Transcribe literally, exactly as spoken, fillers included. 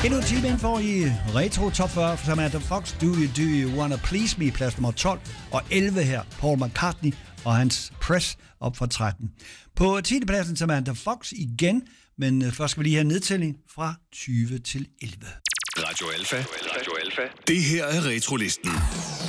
Endnu en time ind for i Retro Top fyrre for Samantha Fox, Do You Do You Wanna Please Me, plads nummer tolv, og elleve her, Paul McCartney og hans Press op fra tretten. På tiende pladsen Samantha Fox igen, men først skal vi lige have en nedtælling fra tyve til elleve. Radio Alfa. Radio Alfa. Det her er Retrolisten.